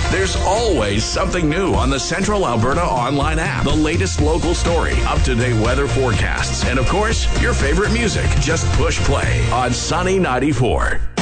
There's always something new on the Central Alberta Online app. The latest local story, up-to-date weather forecasts, and of course, your favorite music. Just push play on Sunny 94.